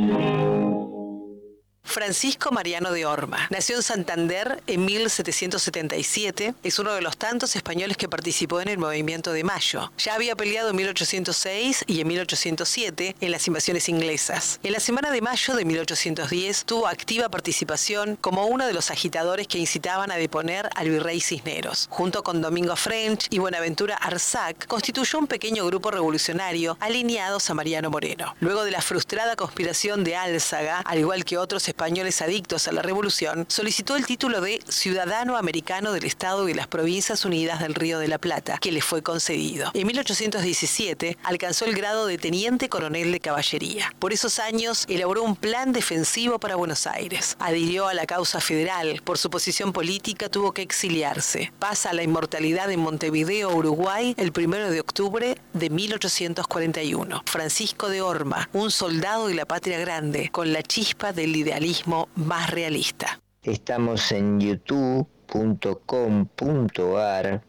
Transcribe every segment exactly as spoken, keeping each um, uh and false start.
Francisco Mariano de Horma. Nació en Santander en mil setecientos setenta y siete. Es uno de los tantos españoles que participó en el movimiento de Mayo. Ya había peleado en mil ochocientos seis y en mil ochocientos siete en las invasiones inglesas. En la Semana de Mayo de mil ochocientos diez tuvo activa participación como uno de los agitadores que incitaban a deponer al virrey Cisneros. Junto con Domingo French y Buenaventura Arzac, constituyó un pequeño grupo revolucionario alineados a Mariano Moreno. Luego de la frustrada conspiración de Álzaga, al igual que otros españoles adictos a la revolución, solicitó el título de ciudadano americano del Estado y las Provincias Unidas del Río de la Plata, que le fue concedido. En mil ochocientos diecisiete alcanzó el grado de teniente coronel de caballería. Por esos años elaboró un plan defensivo para Buenos Aires. Adhirió a la causa federal. Por su posición política tuvo que exiliarse. Pasa a la inmortalidad en Montevideo, Uruguay, el primero de octubre de mil ochocientos cuarenta y uno. Francisco de Horma, un soldado de la patria grande, con la chispa del idealismo más realista. Estamos en youtube punto com punto ar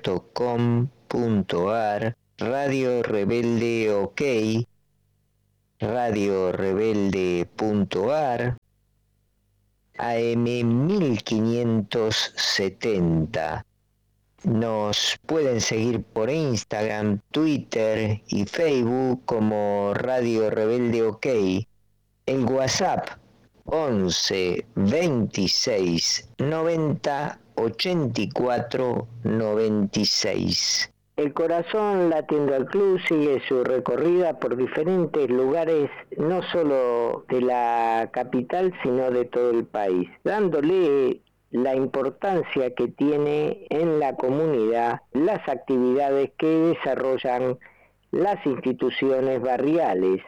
Radio Rebelde OK, radio rebelde punto ar, A M mil quinientos setenta. Nos pueden seguir por Instagram, Twitter y Facebook como Radio Rebelde OK. El WhatsApp once veintiséis noventa ochenta y cuatro noventa y seis. El corazón latiendo al club sigue su recorrida por diferentes lugares, no solo de la capital, sino de todo el país, dándole la importancia que tiene en la comunidad las actividades que desarrollan las instituciones barriales.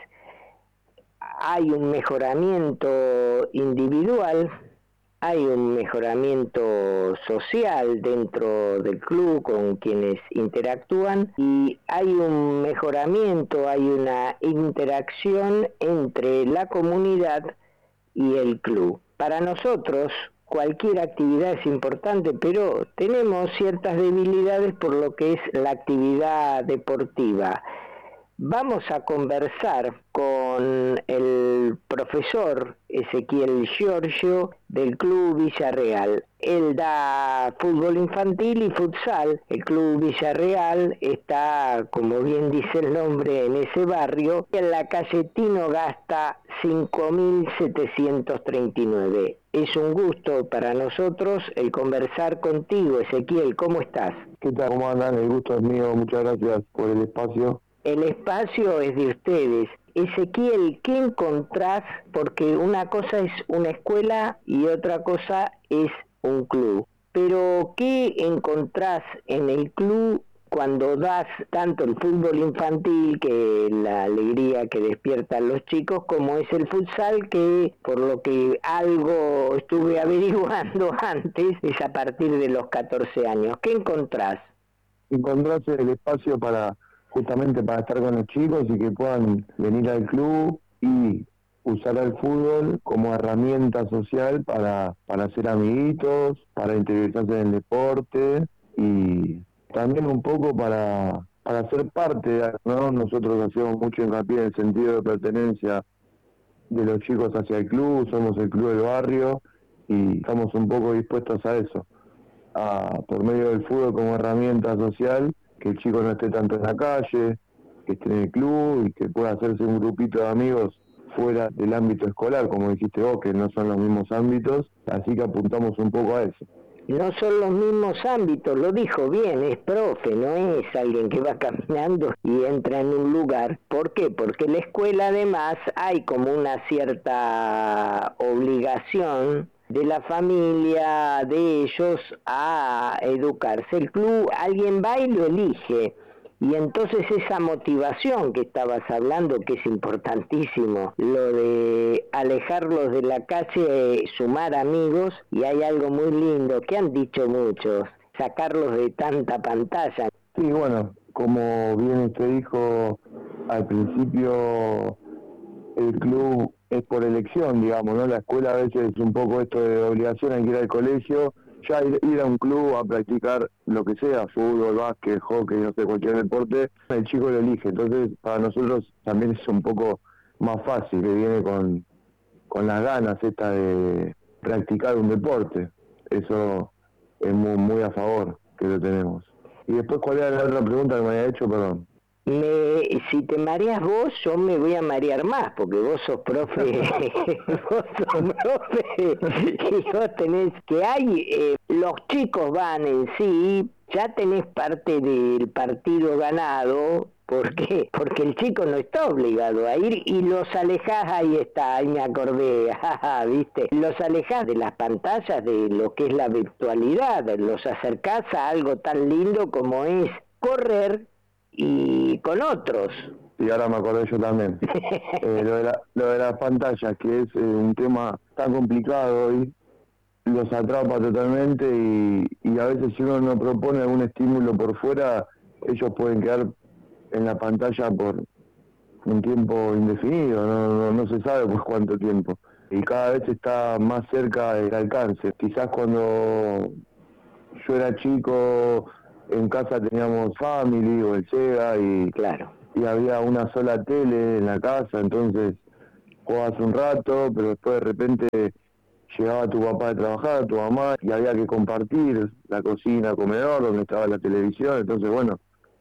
Hay un mejoramiento individual, hay un mejoramiento social dentro del club con quienes interactúan y hay un mejoramiento, hay una interacción entre la comunidad y el club. Para nosotros cualquier actividad es importante, pero tenemos ciertas debilidades por lo que es la actividad deportiva. Vamos a conversar con el profesor Ezequiel Giorgio del Club Villarreal. Él da fútbol infantil y futsal. El Club Villarreal está, como bien dice el nombre, en ese barrio, en la calle Tino Gasta cinco mil setecientos treinta y nueve. Es un gusto para nosotros el conversar contigo, Ezequiel. ¿Cómo estás? ¿Qué tal? ¿Cómo andan? El gusto es mío. Muchas gracias por el espacio. El espacio es de ustedes. Ezequiel, ¿qué encontrás? Porque una cosa es una escuela y otra cosa es un club. Pero, ¿qué encontrás en el club cuando das tanto el fútbol infantil, que la alegría que despiertan los chicos, como es el futsal, que por lo que algo estuve averiguando antes, es a partir de los catorce años? ¿Qué encontrás? Encontrás el espacio para justamente para estar con los chicos y que puedan venir al club y usar el fútbol como herramienta social para, para hacer amiguitos, para interiorizarse en el deporte y también un poco para, para ser parte, ¿no? Nosotros hacemos mucho hincapié en el sentido de pertenencia de los chicos hacia el club, somos el club del barrio y estamos un poco dispuestos a eso, a, por medio del fútbol como herramienta social, que el chico no esté tanto en la calle, que esté en el club y que pueda hacerse un grupito de amigos fuera del ámbito escolar, como dijiste vos, que no son los mismos ámbitos, así que apuntamos un poco a eso. No son los mismos ámbitos, lo dijo bien, es profe, no es alguien que va caminando y entra en un lugar. ¿Por qué? Porque en la escuela además hay como una cierta obligación de la familia, de ellos, a educarse. El club, alguien va y lo elige. Y entonces esa motivación que estabas hablando, que es importantísimo, lo de alejarlos de la calle, sumar amigos, y hay algo muy lindo que han dicho muchos, sacarlos de tanta pantalla. Sí, bueno, como bien usted dijo al principio, el club es por elección, digamos, ¿no? La escuela a veces es un poco esto de obligación, hay que ir al colegio, ya ir, ir a un club a practicar lo que sea, fútbol, básquet, hockey, no sé, cualquier deporte, el chico lo elige. Entonces, para nosotros también es un poco más fácil, que viene con, con las ganas esta de practicar un deporte. Eso es muy, muy a favor que lo tenemos. Y después, ¿cuál era la otra pregunta que me había hecho? Perdón. Me, si te mareas vos, yo me voy a marear más, porque vos sos profe, vos sos profe, y vos tenés que hay, eh, los chicos van en sí, ya tenés parte del partido ganado. ¿Por qué? Porque el chico no está obligado a ir y los alejás, ahí está, ahí me acordé, jaja, ¿viste? Los alejás de las pantallas, de lo que es la virtualidad, los acercás a algo tan lindo como es correr y con otros. Y ahora me acordé yo también. eh, lo, de la, lo de las pantallas, que es eh, un tema tan complicado hoy, los atrapa totalmente y, y a veces si uno no propone algún estímulo por fuera, ellos pueden quedar en la pantalla por un tiempo indefinido, no, no, no se sabe por cuánto tiempo. Y cada vez está más cerca del alcance. Quizás cuando yo era chico, en casa teníamos Family o el Sega y, claro. y había una sola tele en la casa, entonces jugabas un rato, pero después de repente llegaba tu papá de trabajar, tu mamá, y había que compartir la cocina, comedor, donde estaba la televisión, entonces bueno,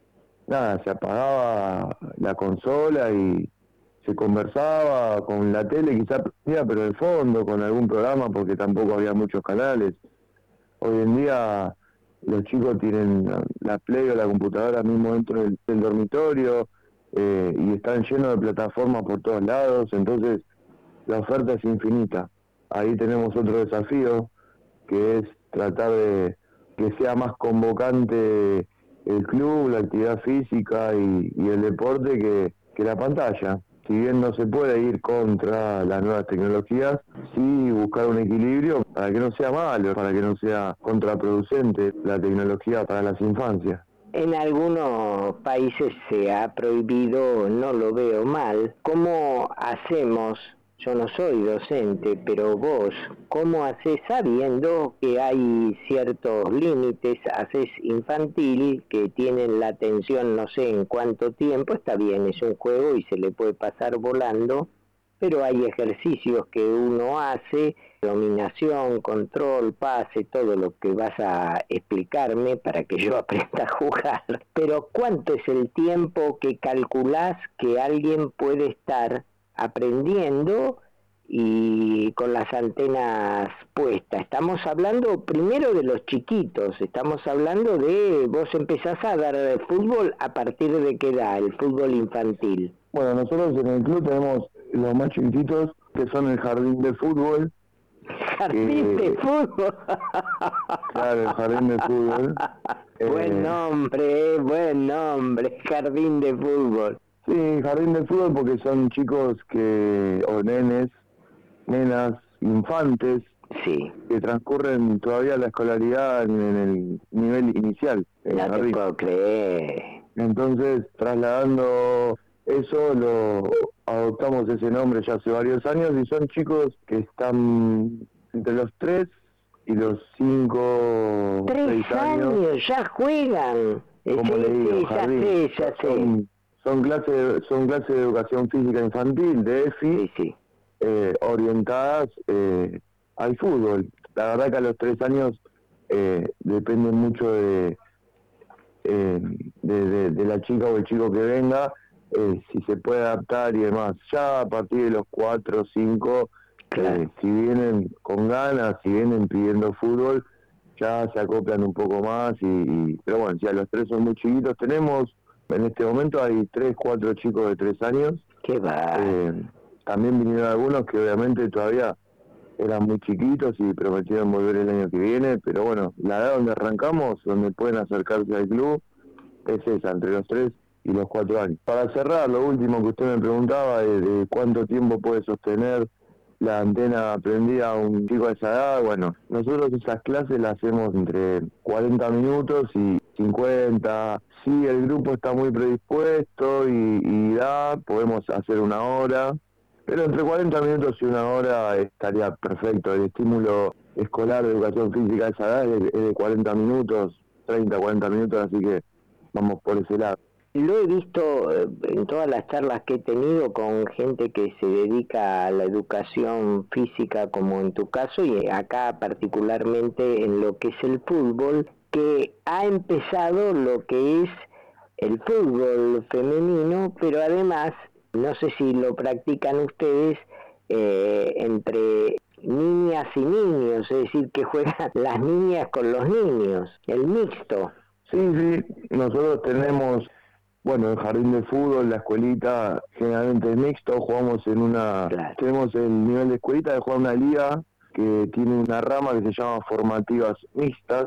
nada, se apagaba la consola y se conversaba con la tele, quizás pero de fondo, con algún programa, porque tampoco había muchos canales. Hoy en día los chicos tienen la Play o la computadora mismo dentro del, del dormitorio eh, y están llenos de plataformas por todos lados, entonces la oferta es infinita. Ahí tenemos otro desafío, que es tratar de que sea más convocante el club, la actividad física y, y el deporte que, que la pantalla. Si bien no se puede ir contra las nuevas tecnologías, sí buscar un equilibrio para que no sea malo, para que no sea contraproducente la tecnología para las infancias. En algunos países se ha prohibido, no lo veo mal. ¿Cómo hacemos? Yo no soy docente, pero vos, ¿cómo haces sabiendo que hay ciertos límites? Haces infantil, que tienen la atención no sé en cuánto tiempo, está bien, es un juego y se le puede pasar volando, pero hay ejercicios que uno hace, dominación, control, pase, todo lo que vas a explicarme para que yo aprenda a jugar. Pero ¿cuánto es el tiempo que calculás que alguien puede estar aprendiendo y con las antenas puestas? Estamos hablando primero de los chiquitos, estamos hablando de, vos empezás a dar fútbol a partir de qué edad, el fútbol infantil. Bueno, nosotros en el club tenemos los más chiquititos, que son el jardín de fútbol. Jardín que, de fútbol. Claro, el jardín de fútbol. Buen eh, nombre, buen nombre, jardín de fútbol. Sí, jardín de fútbol porque son chicos que, o nenes, nenas, infantes, sí, que transcurren todavía la escolaridad en, en el nivel inicial. No te puedo creer. Entonces, trasladando eso, lo adoptamos ese nombre ya hace varios años y son chicos que están entre los tres y los cinco, Tres seis años. años, ya juegan. Como sí, le digo, sí, jardín. Ya sé, ya sé. Son, son clases son clases de educación física infantil, de E F I, sí, sí. Eh, orientadas eh, al fútbol. La verdad que a los tres años eh, depende mucho de, eh, de, de, de la chica o el chico que venga, eh, si se puede adaptar y demás. Ya a partir de los cuatro o cinco, Claro. eh, si vienen con ganas, si vienen pidiendo fútbol, ya se acoplan un poco más. y, y Pero bueno, ya los tres son muy chiquitos. Tenemos, en este momento hay tres, cuatro chicos de tres años. Qué va. Eh, también vinieron algunos que obviamente todavía eran muy chiquitos y prometieron volver el año que viene, pero bueno, la edad donde arrancamos, donde pueden acercarse al club, es esa, entre los tres y los cuatro años. Para cerrar, lo último que usted me preguntaba, de, de cuánto tiempo puede sostener la antena prendida a un chico de esa edad. Bueno, nosotros esas clases las hacemos entre cuarenta minutos y cincuenta. Si el grupo está muy predispuesto y, y da, podemos hacer una hora, pero entre cuarenta minutos y una hora estaría perfecto. El estímulo escolar de educación física a esa edad es de, es de cuarenta minutos, treinta, cuarenta minutos, así que vamos por ese lado. Lo he visto eh, en todas las charlas que he tenido con gente que se dedica a la educación física, como en tu caso, y acá particularmente en lo que es el fútbol, que ha empezado lo que es el fútbol femenino, pero además, no sé si lo practican ustedes, eh, entre niñas y niños, es decir, que juegan las niñas con los niños, el mixto. Sí, sí, nosotros tenemos, bueno, el jardín de fútbol, la escuelita, generalmente es mixto, jugamos en una, claro. Tenemos el nivel de escuelita de jugar una liga que tiene una rama que se llama formativas mixtas,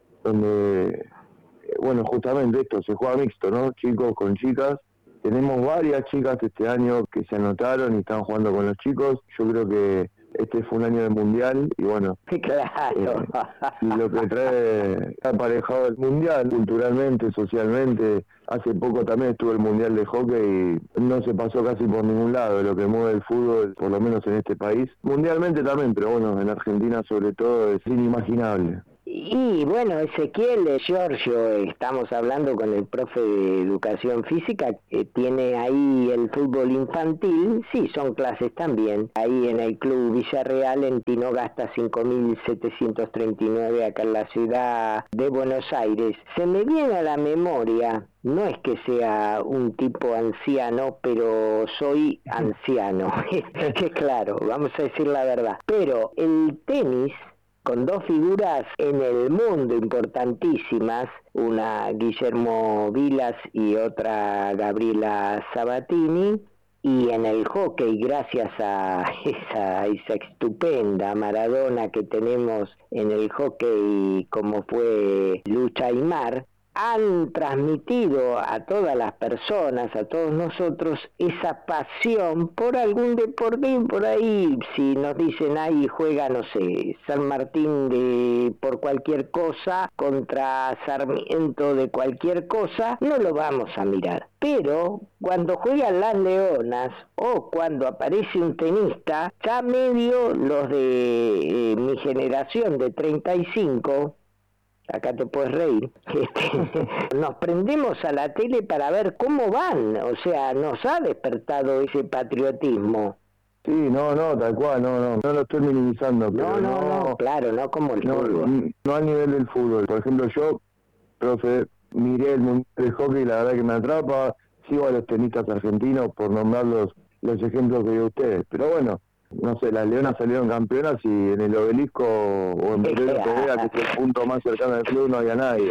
donde, bueno, justamente esto, se juega mixto, ¿no? Chicos con chicas. Tenemos varias chicas este año que se anotaron y están jugando con los chicos. Yo creo que este fue un año de mundial y bueno, claro. eh, y lo que trae aparejado el mundial, culturalmente, socialmente. Hace poco también estuvo el mundial de hockey y no se pasó casi por ningún lado lo que mueve el fútbol, por lo menos en este país. Mundialmente también, pero bueno, en Argentina sobre todo es inimaginable. Y bueno, Ezequiel Giorgio, estamos hablando con el profe de educación física, que tiene ahí el fútbol infantil, sí, son clases también, ahí en el Club Villarreal, en Tinogasta cinco mil setecientos treinta y nueve, acá en la ciudad de Buenos Aires. Se me viene a la memoria, no es que sea un tipo anciano, pero soy anciano, que claro, vamos a decir la verdad, pero el tenis, con dos figuras en el mundo importantísimas, una Guillermo Vilas y otra Gabriela Sabatini, y en el hockey, gracias a esa, esa estupenda Maradona que tenemos en el hockey, como fue Lucha Aymar, han transmitido a todas las personas, a todos nosotros, esa pasión por algún deporte. Por ahí, si nos dicen, ahí juega, no sé, San Martín de por cualquier cosa contra Sarmiento de cualquier cosa, no lo vamos a mirar. Pero cuando juegan las Leonas o cuando aparece un tenista, ya medio los de eh, mi generación de treinta y cinco, acá te puedes reír, este, nos prendemos a la tele para ver cómo van, o sea, nos ha despertado ese patriotismo. Sí, no, no, tal cual, no, no, no lo estoy minimizando. Pero no, no, no, no, claro, no como el no, fútbol. No al nivel del fútbol. Por ejemplo, yo, profe, miré el mundial de hockey y la verdad que me atrapa, sigo a los tenistas argentinos por nombrar los, los ejemplos que dio ustedes, pero bueno, no sé, las Leonas salieron campeonas y en el Obelisco o en Pedro Correa, que es el punto más cercano del club, no había nadie.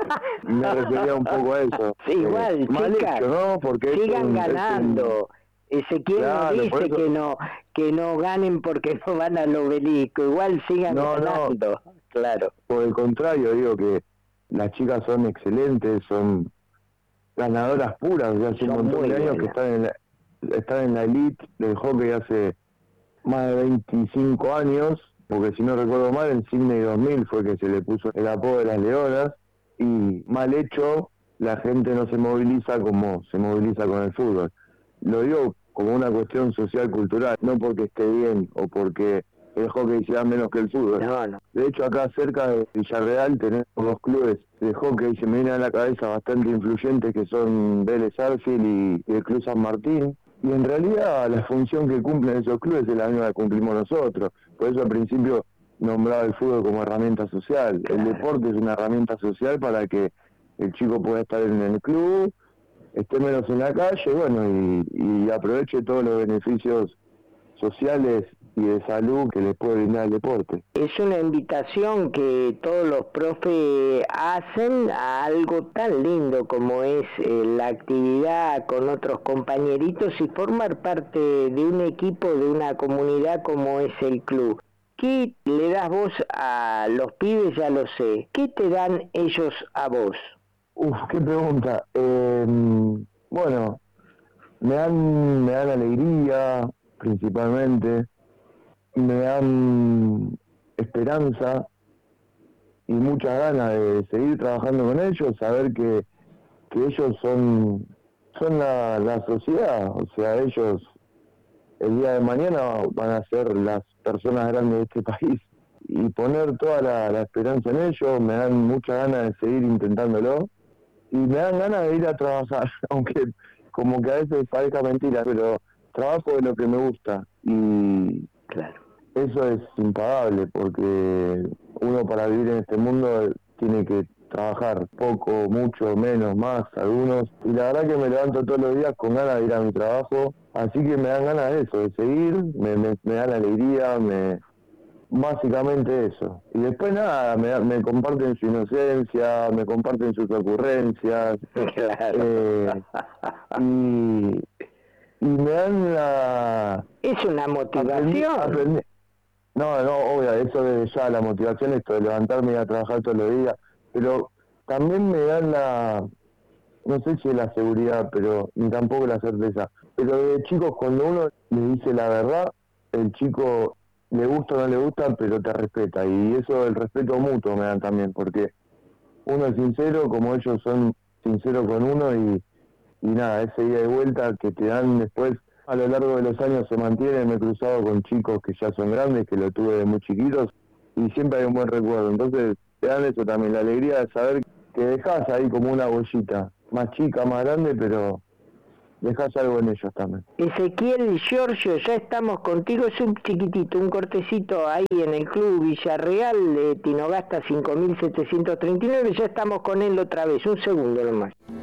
Me refería un poco a eso. Sí, igual, eh, mal chicas, hecho, ¿no? Porque sigan es un, ganando. Es un... Ezequiel Claro, no dice que no que no ganen porque no van al Obelisco, igual sigan no, ganando. No. Claro. Por el contrario, digo que las chicas son excelentes, son ganadoras puras, ya hace un montón de años buenas. que están en la, están en la elite del hockey hace más de veinticinco años, porque si no recuerdo mal, en Sydney dos mil fue que se le puso el apodo de las Leonas, y mal hecho, la gente no se moviliza como se moviliza con el fútbol. Lo digo como una cuestión social, cultural, no porque esté bien o porque el hockey sea menos que el fútbol. No, no. De hecho, acá cerca de Villarreal tenemos dos clubes de hockey, se me vienen a la cabeza bastante influyentes, que son Vélez Arfield y el Club San Martín. Y en realidad la función que cumplen esos clubes es la misma que cumplimos nosotros. Por eso al principio nombraba el fútbol como herramienta social. Claro. El deporte es una herramienta social para que el chico pueda estar en el club, esté menos en la calle, bueno, y, y aproveche todos los beneficios sociales y de salud que les puede brindar el deporte. Es una invitación que todos los profes hacen a algo tan lindo como es eh, la actividad con otros compañeritos y formar parte de un equipo, de una comunidad como es el club. ¿Qué le das vos a los pibes? Ya lo sé. ¿Qué te dan ellos a vos? Uf, qué pregunta. Eh, bueno, me dan, me dan alegría, principalmente. Me dan esperanza y muchas ganas de seguir trabajando con ellos, saber que, que ellos son, son la, la sociedad, o sea, ellos el día de mañana van a ser las personas grandes de este país, y poner toda la, la esperanza en ellos. Me dan muchas ganas de seguir intentándolo, y me dan ganas de ir a trabajar, aunque como que a veces parezca mentira, pero trabajo de lo que me gusta y claro, eso es impagable porque uno para vivir en este mundo tiene que trabajar poco, mucho, menos, más, algunos, y la verdad que me levanto todos los días con ganas de ir a mi trabajo, así que me dan ganas de eso, de seguir, me, me, me dan alegría, me básicamente eso. Y después nada, me, me comparten su inocencia, me comparten sus ocurrencias, claro. eh, y, y me dan la... Es una motivación. Aprendí, aprendí, no, no, obvio, eso desde ya, la motivación, esto de levantarme y ir a trabajar todos los días, pero también me dan la, no sé si es la seguridad, pero ni tampoco la certeza, pero de chicos cuando uno le dice la verdad, el chico le gusta o no le gusta, pero te respeta, y eso el respeto mutuo me dan también, porque uno es sincero, como ellos son sinceros con uno, y, y nada, ese ida y vuelta que te dan después, a lo largo de los años se mantiene. Me he cruzado con chicos que ya son grandes, que lo tuve de muy chiquitos, y siempre hay un buen recuerdo. Entonces te dan eso también, la alegría de saber que dejás ahí como una bollita, más chica, más grande, pero dejás algo en ellos también. Ezequiel Giorgio, ya estamos contigo, es un chiquitito, un cortecito ahí en el Club Villarreal de Tinogasta cinco mil setecientos treinta y nueve, ya estamos con él otra vez, un segundo nomás.